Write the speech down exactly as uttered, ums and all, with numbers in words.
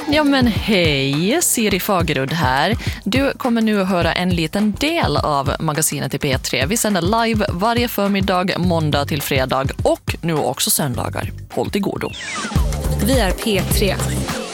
Ja men hej, Siri Fagerud här. Du kommer nu att höra en liten del av magasinet i P tre. Vi sänder live varje förmiddag, måndag till fredag och nu också söndagar. Håll till godo. Vi är P tre.